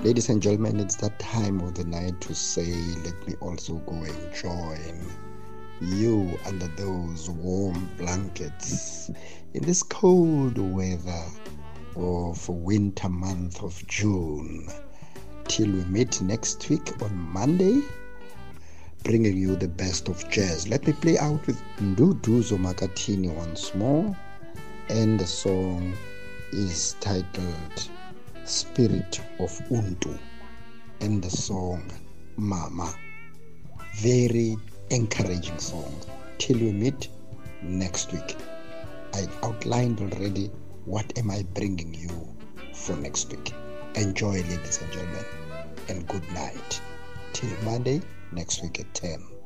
Ladies and gentlemen, it's that time of the night to say, let me also go and join you under those warm blankets in this cold weather of winter month of June. Till we meet next week on Monday, bringing you the best of jazz. Let me play out with Nduduzo Makatini once more, and the song is titled Spirit of Untu, and the song Mama. Very encouraging song. Till we meet next week. I outlined already what am I bringing you for next week. Enjoy, ladies and gentlemen, and good night. Till Monday next week at 10.